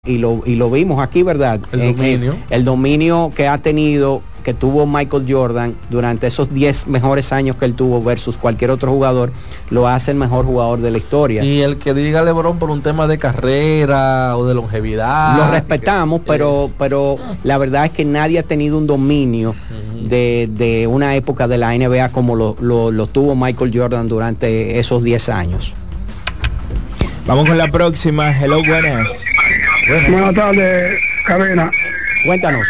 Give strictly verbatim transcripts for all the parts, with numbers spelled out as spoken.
y lo, y lo vimos aquí, ¿verdad? El en, dominio. En, el dominio que ha tenido, que tuvo Michael Jordan durante esos diez mejores años que él tuvo versus cualquier otro jugador, lo hace el mejor jugador de la historia. Y el que diga LeBron por un tema de carrera o de longevidad. Lo respetamos, pero, es... pero la verdad es que nadie ha tenido un dominio uh-huh. de, de una época de la N B A como lo, lo, lo tuvo Michael Jordan durante esos diez años. Vamos con la próxima. Hello, buenas. Buenas, buenas tardes, cabina. Cuéntanos.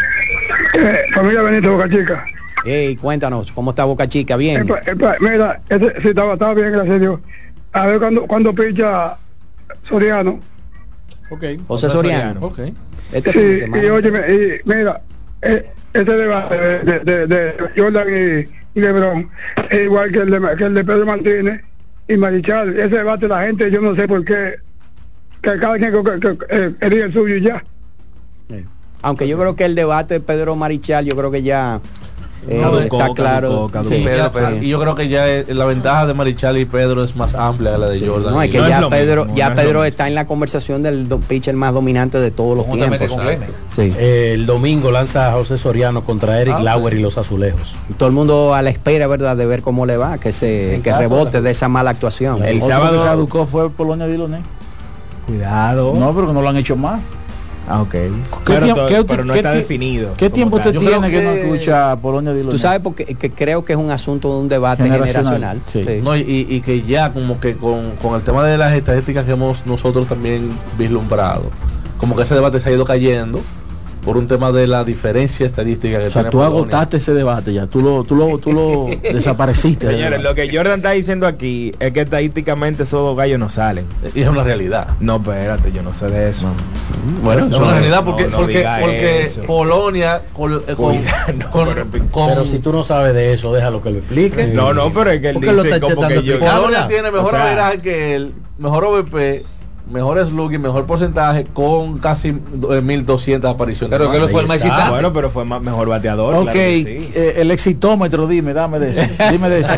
Eh, familia Benito, Boca Chica. Hey, cuéntanos, ¿cómo está Boca Chica? Bien. Epa, epa, mira, ese, sí, estaba, estaba bien, gracias a Dios. A ver cuando, cuando picha Soriano. Okay. José Soriano. Ok. Este sí, fin de semana. Y óyeme, y mira, eh, este debate de, de, de, de Jordan y, y LeBron, es igual que el, de, que el de Pedro Martínez y Marichal. Ese debate la gente, yo no sé por qué, que cada quien que, que, que, elige el suyo y ya. Sí. Aunque yo creo que el debate de Pedro Marichal, yo creo que ya eh, no, está Coca, claro. Coca, sí, Pedro, Pedro. Sí. Y yo creo que ya es, la ventaja de Marichal y Pedro es más amplia que la de sí. Jordan. No, es que no ya es Pedro, mismo, ya no Pedro está en la conversación del do, pitcher más dominante de todos los tiempos. Sí. Eh, el domingo lanza a José Soriano contra Eric ah, Lauer y los Azulejos. Y todo el mundo a la espera, ¿verdad?, de ver cómo le va, que se que rebote de esa mala actuación. El sábado que caducó fue Polonia Diloné. Cuidado. No, pero que no lo han hecho más. Ah, ok. Pero, tiempo, ¿qué, pero no qué, está qué, definido. ¿Qué tiempo usted tiene que, que no escucha a Polonia Diloné? Tú sabes porque que creo que es un asunto de un debate generacional. generacional. Sí. Sí. No, y, y que ya como que con, con el tema de las estadísticas que hemos nosotros también vislumbrado, como que ese debate se ha ido cayendo por un tema de la diferencia estadística que o sea, tiene tú Polonia. Agotaste ese debate ya, tú lo, tú lo, tú lo desapareciste. Señores, lo que Jordan está diciendo aquí es que estadísticamente esos dos gallos no salen. Y es una realidad. No, espérate, yo no sé de eso. No. Bueno, es una realidad porque, no, no porque, porque Polonia con, con, no, con, pero, con, pero si tú no sabes de eso, déjalo que lo explique. Sí. No, no, pero es que él dice lo está como que yo... Polonia tiene mejor o sea, que él, mejor O V P, mejor slug y mejor porcentaje con casi mil doscientas apariciones. Pero que lo fue el más excitante. Bueno, pero fue más, mejor bateador. Ok, claro que sí. eh, el exitómetro, dime, dame de eso. Dime de eso.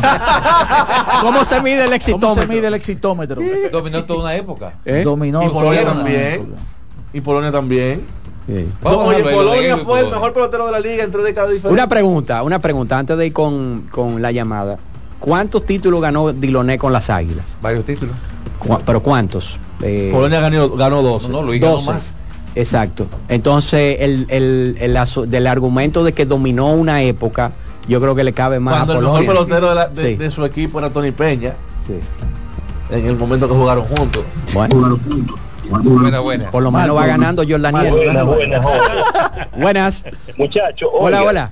¿Cómo se mide el exitómetro? ¿Cómo se mide el exitómetro? Dominó toda una época. ¿Eh? Dominó. Y Polonia también. Y Polonia también. Sí. No, oye, Polonia fue el mejor pelotero de la liga en tres décadas diferentes. Una pregunta, una pregunta antes de ir con, con la llamada. ¿Cuántos títulos ganó Diloné con las Águilas? Varios títulos. ¿Cu- ¿Pero cuántos? Eh, Polonia ganó, ganó doce. No, no, Luis ganó más. Exacto. Entonces, el, el, el, el, del argumento de que dominó una época, yo creo que le cabe más Cuando a Polonia. el mejor pelotero de, la, de, sí. de su equipo era Tony Peña. Sí. En el momento que jugaron juntos. Bueno. Buena, buena. Por lo menos va ganando Jordaniel. Buenas, buenas. Buenas. Muchachos, hola, hola.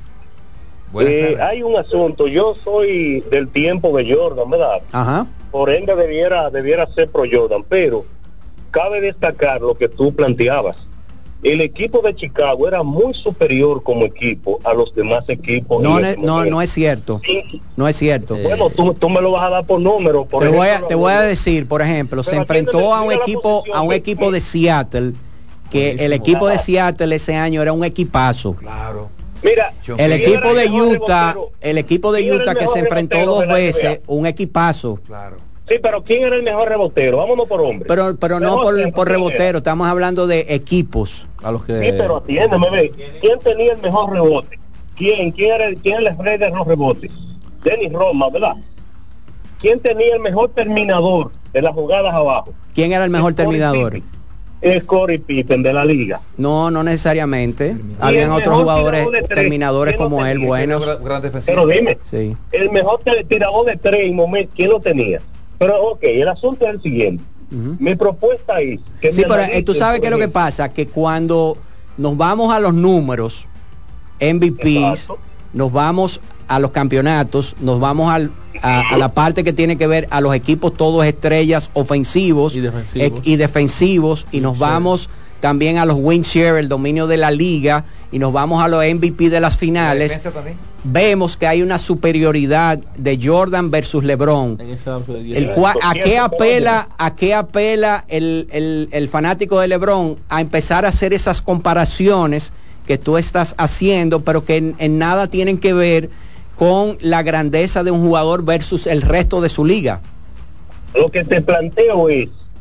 Eh, hay un asunto. Yo soy del tiempo de Jordan, ¿verdad? Ajá. Por ende debiera debiera ser pro Jordan, pero cabe destacar lo que tú planteabas. El equipo de Chicago era muy superior como equipo a los demás equipos. No, no, no, no es cierto. Sí. No es cierto. Eh. Bueno, tú, tú me lo vas a dar por número. Por te, ejemplo, voy a, te voy a decir, por ejemplo, se enfrentó a un equipo a un equipo de Seattle, que el equipo de Seattle ese año era un equipazo. Claro. Mira, el equipo de Utah, el equipo de Utah que se enfrentó dos veces, un equipazo. Claro. Sí, pero ¿quién era el mejor rebotero? Vámonos por hombre. Pero pero no por, por rebotero, estamos hablando de equipos. A los que... Sí, pero atiéndeme, ve. ¿Quién tenía el mejor rebote? ¿Quién? ¿Quién era el, quién era el rey de los rebotes? Dennis Rodman, ¿verdad? ¿Quién tenía el mejor terminador de las jugadas abajo? ¿Quién era el mejor terminador? Es Corey Pippen de la liga. No, no necesariamente. Habían otros jugadores terminadores como él, buenos. Pero dime, sí. El mejor tirador de tres en momento, ¿quién lo tenía? Pero ok, el asunto es el siguiente. Uh-huh. Mi propuesta es que sí, pero eh, tú sabes qué es lo que pasa, que cuando nos vamos a los números M V Ps, exacto, nos vamos a los campeonatos, nos vamos al, a, a la parte que tiene que ver a los equipos todos estrellas ofensivos y defensivos, eh, y, defensivos, y nos sí. vamos también a los win share, el dominio de la liga, y nos vamos a los M V P de las finales. Vemos que hay una superioridad de Jordan versus LeBron. El cual, ¿a qué apela, a qué apela el, el, el fanático de LeBron a empezar a hacer esas comparaciones que tú estás haciendo, pero que en, en nada tienen que ver con la grandeza de un jugador versus el resto de su liga? Lo que te planteo es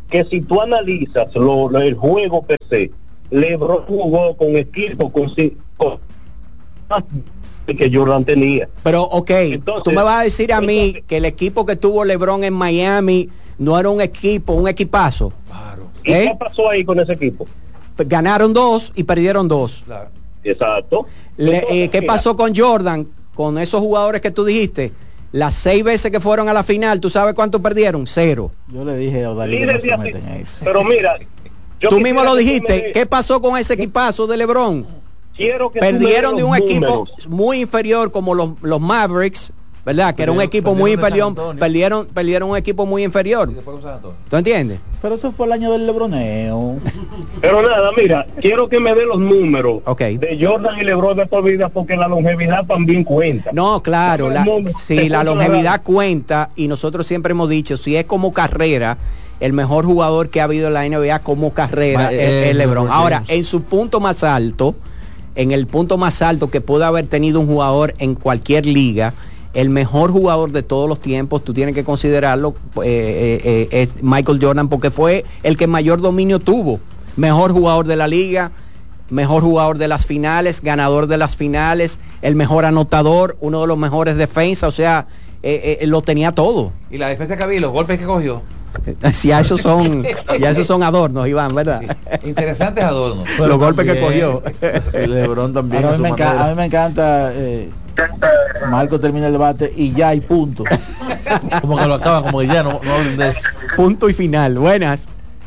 que si tú analizas lo, lo- el juego per se, LeBron jugó con equipo con, ci- con más que Jordan tenía. Pero, ok, Entonces, tú me vas a decir a mí entonces- que el equipo que tuvo LeBron en Miami no era un equipo, un equipazo. ¿Y ¿Eh? qué pasó ahí con ese equipo? Ganaron dos y perdieron dos. Claro. Exacto. Le- Entonces, eh, ¿Qué mira, pasó con Jordan? Con esos jugadores que tú dijiste. Las seis veces que fueron a la final, ¿tú sabes cuánto perdieron? Cero. Yo le dije a Odalí que líder no se de meten en asist- eso. Pero mira, yo Tú quisiera mismo lo que tú dijiste. me des- ¿Qué pasó con ese equipazo de LeBron? quiero que tú me des Perdieron de los un equipo números. muy inferior como los, los Mavericks, ¿verdad? Que era un Perdieron- equipo muy perdieron de San inferior. Antonio. Perdieron, perdieron un equipo muy inferior. Y después con San Antonio. ¿Tú entiendes? Pero eso fue el año del lebroneo. Pero nada, mira, quiero que me dé los números Ok. de Jordan y LeBron de por vida, porque la longevidad también cuenta. No, claro, Dame la, el número. sí, Te la escucho la longevidad radio. cuenta y nosotros siempre hemos dicho, si es como carrera, el mejor jugador que ha habido en la N B A como carrera Ma- es, eh, es LeBron. LeBron Ahora, James. en su punto más alto, en el punto más alto que puede haber tenido un jugador en cualquier liga, el mejor jugador de todos los tiempos, tú tienes que considerarlo, eh, eh, eh, es Michael Jordan, porque fue el que mayor dominio tuvo. Mejor jugador de la liga, mejor jugador de las finales, ganador de las finales, el mejor anotador, uno de los mejores defensas, o sea, eh, eh, lo tenía todo. Y la defensa que había, los golpes que cogió. Si ya esos son, ya esos son adornos, Iván, ¿verdad? Interesantes adornos. Los golpes que también, cogió. El LeBron también. Ahora, a, a mí su me encanta, a manera. mí me encanta eh, Marco termina el debate y ya y punto. Como que lo acaban, como que ya no, no hablen de eso. Punto y final. Buenas.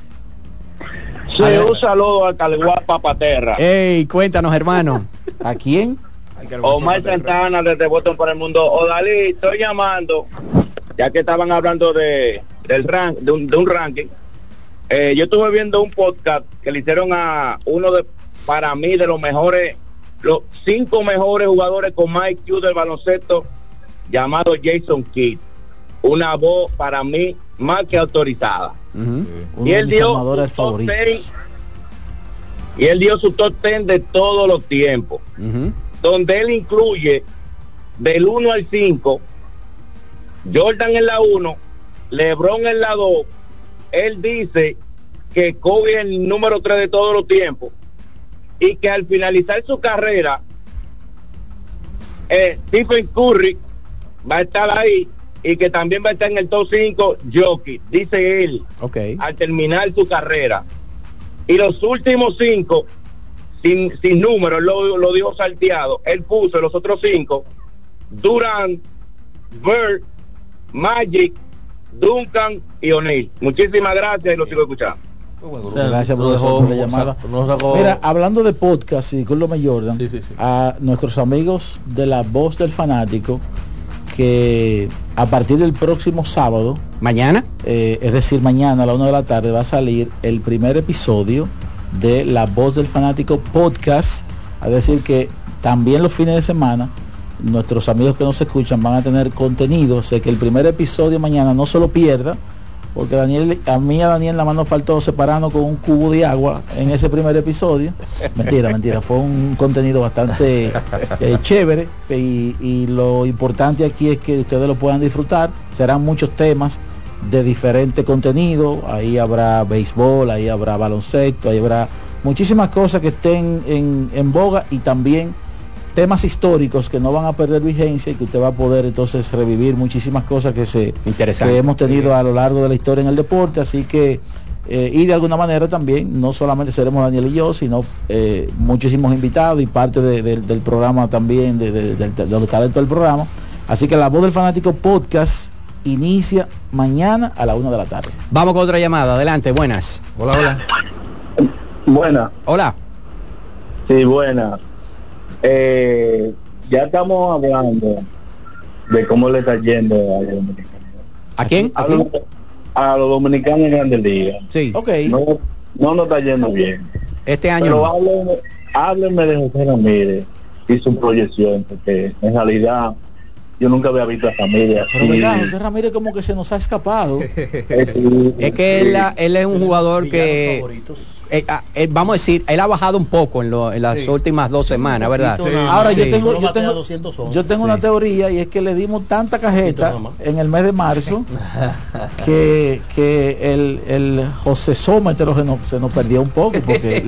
Sí, un saludo a Calguapa Paterra. Ey, cuéntanos, hermano. ¿A quién? Omar Santana desde Boston para el Mundo. Odalí, estoy llamando, ya que estaban hablando de del rank, de un, de un ranking. Eh, yo estuve viendo un podcast que le hicieron a uno de, para mí, de los mejores, los cinco mejores jugadores con más I Q del baloncesto, llamado Jason Kidd. Una voz para mí más que autorizada. Ujú. Uno Y de él mis dio armadores su top favoritos. ten, y él dio su top ten de todos los tiempos, Ujú. donde él incluye del uno al cinco, Jordan en la uno, LeBron en la dos. Él dice que Kobe es el número tres de todos los tiempos y que al finalizar su carrera, eh, Stephen Curry va a estar ahí y que también va a estar en el top cinco Jokic, dice él, Ok. al terminar su carrera. Y los últimos cinco, sin, sin número, él lo, lo dijo salteado, él puso los otros cinco, Durant, Bird, Magic, Duncan y O'Neal. Muchísimas gracias y lo sigo escuchando. Muy buen O grupo. sea, Gracias, nos profesor, dejó- por la llamada. nos sacó- Mira, hablando de podcast, y discúlpame Jordan, Sí, sí, sí. a nuestros amigos de la Voz del Fanático, que a partir del próximo sábado, Mañana. eh, es decir, mañana a la una de la tarde, va a salir el primer episodio de La Voz del Fanático podcast. Es decir, que también los fines de semana, nuestros amigos que nos escuchan van a tener contenido. Sé que el primer episodio mañana no se lo pierda, porque Daniel, a mí a Daniel la mano faltó separarnos con un cubo de agua en ese primer episodio. Mentira, mentira, fue un contenido bastante eh, chévere y, y lo importante aquí es que ustedes lo puedan disfrutar. Serán muchos temas de diferente contenido, ahí habrá béisbol, ahí habrá baloncesto, ahí habrá muchísimas cosas que estén en, en boga y también temas históricos que no van a perder vigencia y que usted va a poder entonces revivir muchísimas cosas que se Interesante. que hemos tenido a lo largo de la historia en el deporte, así que eh, y de alguna manera también no solamente seremos Daniel y yo, sino eh, muchísimos invitados y parte de- de- del programa también de, de- de- de los talentos del programa, así que La Voz del Fanático podcast inicia mañana a la una de la tarde. Vamos con otra llamada. Adelante, buenas. Hola, hola. Buena, Hola. sí, buena. Eh, ya estamos hablando de cómo le está yendo a los dominicanos. ¿A quién? ¿A A quién? los, a los dominicanos en Grandes Ligas. Sí. Ok, No, no nos está yendo bien. Este año. Pero no. háblenme, háblenme de José Ramírez y su proyección, porque en realidad yo nunca había visto a Ramírez. Pero verdad, José Ramírez como que se nos ha escapado. Es que él, él es un jugador que eh, eh, vamos a decir, él ha bajado un poco en, lo, en las sí. últimas dos semanas, ¿verdad? Sí. Ahora sí. yo tengo, yo tengo, yo tengo sí. una teoría, y es que le dimos tanta cajeta en el mes de marzo que, que el, el José Sómetero se nos, se nos perdió un poco, porque